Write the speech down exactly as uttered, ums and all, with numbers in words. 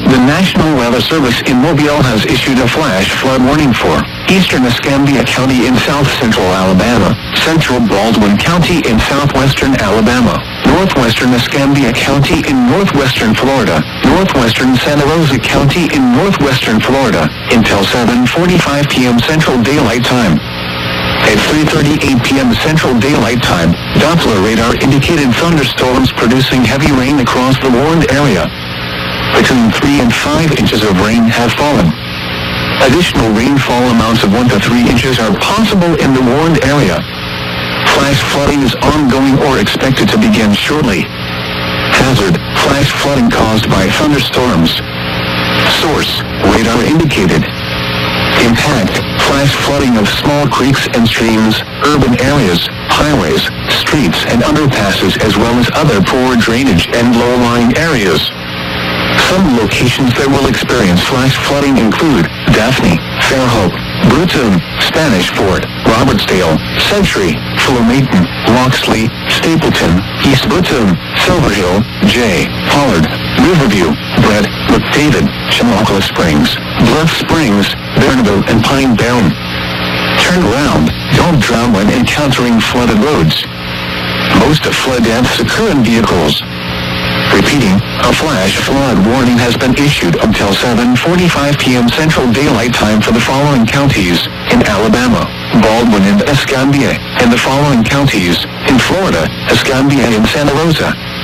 The National Weather Service in Mobile has issued a flash flood warning for eastern Escambia County in south-central Alabama, central Baldwin County in southwestern Alabama, northwestern Escambia County in northwestern Florida, northwestern Santa Rosa County in northwestern Florida, until seven forty-five p m Central Daylight Time. At three thirty-eight p m Central Daylight Time, Doppler radar indicated thunderstorms producing heavy rain across the warned area. Between three and five inches of rain have fallen. Additional rainfall amounts of one to three inches are possible in the warned area. Flash flooding is ongoing or expected to begin shortly. Hazard: flash flooding caused by thunderstorms. Source: radar indicated. Impact: flash flooding of small creeks and streams, urban areas, highways, streets and underpasses, as well as other poor drainage and low-lying areas. Some locations that will experience flash flooding include Daphne, Fairhope, Brewton, Spanish Fort, Robertsdale, Century, Flomaton, Loxley, Stapleton, East Brewton, Silverhill, J. Pollard, Riverview, Brett, McDavid, Chamaco Springs, Bluff Springs, Bernabelle and Pine Barren. Turn around, don't drown when encountering flooded roads. Most flood deaths occur in vehicles. Repeating, a flash flood warning has been issued until seven forty-five p m Central Daylight Time for the following counties in Alabama, Baldwin and Escambia, and the following counties in Florida, Escambia and Santa Rosa.